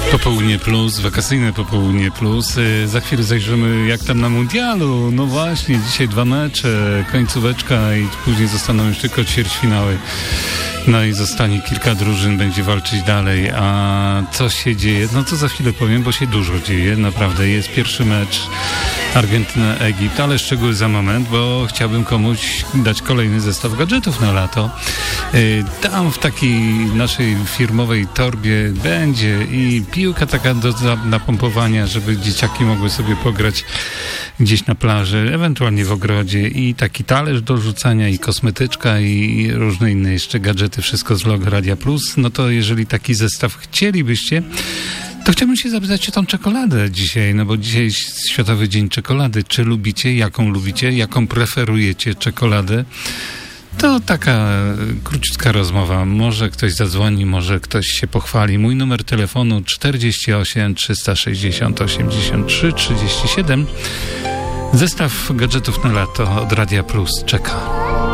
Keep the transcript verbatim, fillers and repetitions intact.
Popołudnie Plus, wakacyjne Popołudnie Plus. Za chwilę zajrzymy jak tam na mundialu. No właśnie, dzisiaj dwa mecze, końcóweczka i później zostaną już tylko ćwierćfinały. No i zostanie kilka drużyn, będzie walczyć dalej. A co się dzieje? No to za chwilę powiem, bo się dużo dzieje. Naprawdę jest pierwszy mecz Argentyna-Egipt, ale szczegóły za moment, bo chciałbym komuś dać kolejny zestaw gadżetów na lato. Tam w takiej naszej firmowej torbie będzie i piłka taka do napompowania, żeby dzieciaki mogły sobie pograć gdzieś na plaży, ewentualnie w ogrodzie, i taki talerz do rzucania, i kosmetyczka, i różne inne jeszcze gadżety, wszystko z logo Radia Plus. No to jeżeli taki zestaw chcielibyście, to chciałbym się zapytać o tą czekoladę dzisiaj, no bo dzisiaj jest Światowy Dzień Czekolady. Czy lubicie? Jaką lubicie? Jaką preferujecie czekoladę? To taka króciutka rozmowa. Może ktoś zadzwoni, może ktoś się pochwali. Mój numer telefonu czterdzieści osiem trzysta sześćdziesiąt osiemdziesiąt trzy trzydzieści siedem. Zestaw gadżetów na lato od Radia Plus czeka.